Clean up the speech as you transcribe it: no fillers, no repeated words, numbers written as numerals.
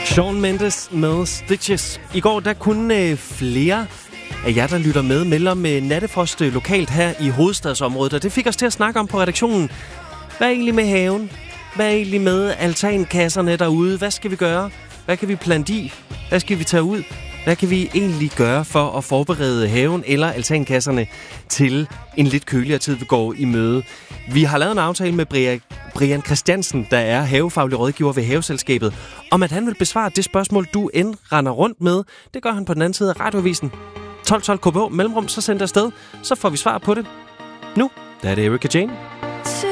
Shawn Mendes med Stitches. I går der kunne flere af jer, der lytter med, melde om nattefrost lokalt her i hovedstadsområdet. Og det fik os til at snakke om på redaktionen. Hvad er egentlig med haven? Hvad er egentlig med altankasserne derude? Hvad skal vi gøre? Hvad kan vi plante i? Hvad skal vi tage ud? Hvad kan vi egentlig gøre for at forberede haven eller altankasserne til en lidt køligere tid, vi går i møde? Vi har lavet en aftale med Brian Christiansen, der er havefaglig rådgiver ved Haveselskabet, om at han vil besvare det spørgsmål, du end render rundt med. Det gør han på den anden side af radioavisen. 1212 KBH mellemrum, så send det afsted. Så får vi svar på det. Nu der er det Erika Jane.